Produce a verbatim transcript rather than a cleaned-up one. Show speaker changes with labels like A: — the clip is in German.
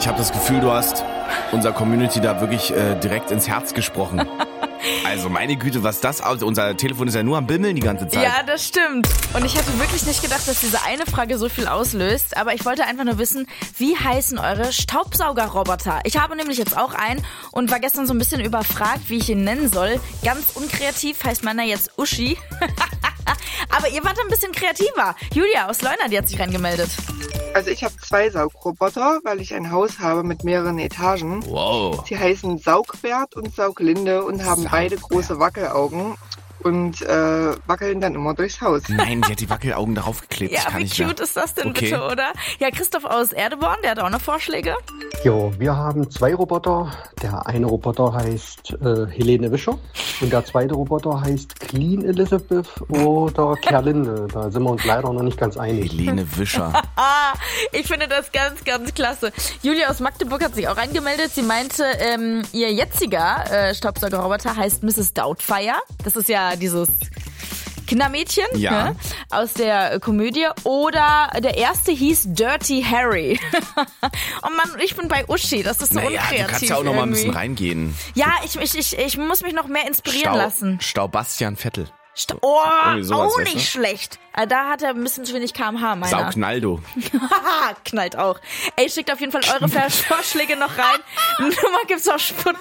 A: Ich habe das Gefühl, du hast unserer Community da wirklich äh, direkt ins Herz gesprochen. Also meine Güte, was das aus... Unser Telefon ist ja nur am Bimmeln die ganze Zeit.
B: Ja, das stimmt. Und ich hätte wirklich nicht gedacht, dass diese eine Frage so viel auslöst. Aber ich wollte einfach nur wissen, wie heißen eure Staubsaugerroboter? Ich habe nämlich jetzt auch einen und war gestern so ein bisschen überfragt, wie ich ihn nennen soll. Ganz unkreativ heißt meiner jetzt Uschi. Aber ihr wart ein bisschen kreativer. Julia aus Leuna, die hat sich reingemeldet.
C: Also ich habe zwei Saugroboter, weil ich ein Haus habe mit mehreren Etagen.
A: Wow.
C: Sie heißen Saugbert und Sauglinde und haben
A: Saugbert.
C: beide große Wackelaugen und äh, wackeln dann immer durchs Haus.
A: Nein, die hat die Wackelaugen darauf geklebt.
B: Ja,
A: ich kann
B: wie
A: nicht
B: cute
A: mehr.
B: ist das denn
A: Okay.
B: bitte, oder? Ja, Christoph aus Erdeborn, der hat auch noch Vorschläge.
D: Jo, wir haben zwei Roboter. Der eine Roboter heißt äh, Helene Wischer und der zweite Roboter heißt Clean Elizabeth oder Kerlinde. Da sind wir uns leider noch nicht ganz einig.
A: Helene Wischer.
B: Ah, ich finde das ganz, ganz klasse. Julia aus Magdeburg hat sich auch angemeldet. Sie meinte, ähm, ihr jetziger äh, Staubsaugerroboter heißt Misses Doubtfire. Das ist ja dieses Kindermädchen
A: Ja.
B: ne, aus der Komödie. Oder der erste hieß Dirty Harry. Oh Mann, ich bin bei Uschi. Das ist so
A: Naja,
B: unkreativ.
A: du kannst ja auch noch mal ein bisschen
B: irgendwie.
A: reingehen.
B: Ja, ich, ich, ich, ich muss mich noch mehr inspirieren
A: Stau,
B: lassen.
A: Staubastian Vettel.
B: Sta- Oh,
A: Irgendwie sowas,
B: auch
A: weißt
B: nicht
A: du?
B: schlecht. Ah, Da hat er ein bisschen zu wenig Kilometer pro Stunde, meiner.
A: Sauknaldo.
B: Haha, knallt auch. Ey, schickt auf jeden Fall eure Vorschläge noch rein. Nummer gibt's auf Sputnik.